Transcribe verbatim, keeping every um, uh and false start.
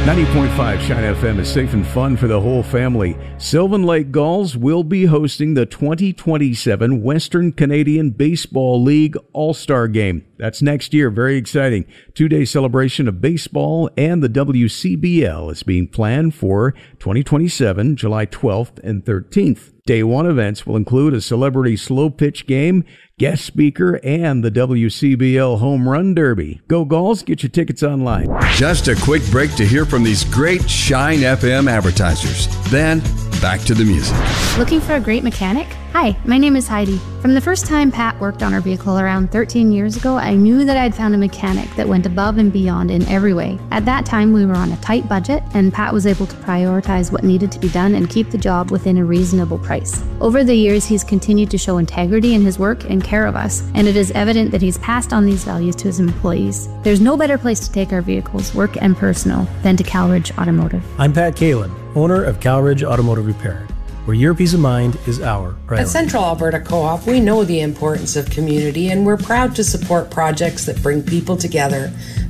ninety point five Shine F M is safe and fun for the whole family. Sylvan Lake Gulls will be hosting the twenty twenty-seven Western Canadian Baseball League All-Star Game. That's next year. Very exciting. Two-day celebration of baseball and the W C B L is being planned for twenty twenty-seven, July twelfth and thirteenth. Day one events will include a celebrity slow pitch game, guest speaker, and the W C B L Home Run Derby. Go Gulls, get your tickets online. Just a quick break to hear from these great Shine F M advertisers. Then, back to the music. Looking for a great mechanic? Hi, my name is Heidi. From the first time Pat worked on our vehicle around thirteen years ago, I knew that I'd found a mechanic that went above and beyond in every way. At that time, we were on a tight budget, and Pat was able to prioritize what needed to be done and keep the job within a reasonable price. Over the years, he's continued to show integrity in his work and care of us, and it is evident that he's passed on these values to his employees. There's no better place to take our vehicles, work and personal, than to Calridge Automotive. I'm Pat Kalin, owner of Calridge Automotive Repair, where your peace of mind is our priority. At Central Alberta Co-op, we know the importance of community, and we're proud to support projects that bring people together.